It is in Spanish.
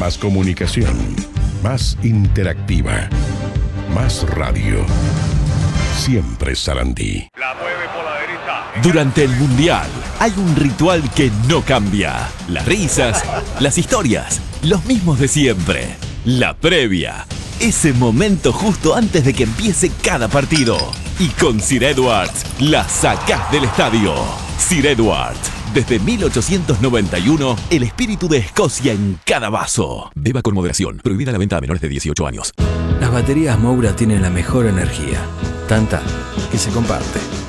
Más comunicación. Más interactiva. Más radio. Siempre Sarandí. La mueve por la derecha. Durante el Mundial hay un ritual que no cambia. Las risas, las historias, los mismos de siempre. La previa. Ese momento justo antes de que empiece cada partido. Y con Sir Edwards la sacás del estadio. Sir Edwards. Desde 1891, el espíritu de Escocia en cada vaso. Beba con moderación. Prohibida la venta a menores de 18 años. Las baterías Moura tienen la mejor energía. Tanta que se comparte.